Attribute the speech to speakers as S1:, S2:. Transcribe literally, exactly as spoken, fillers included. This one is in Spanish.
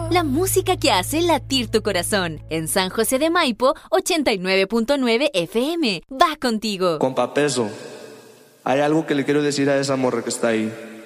S1: La música que hace latir tu corazón. En San José de Maipo, ochenta y nueve punto nueve F M. Va contigo.
S2: Compa Peso, hay algo que le quiero decir a esa morra que está ahí.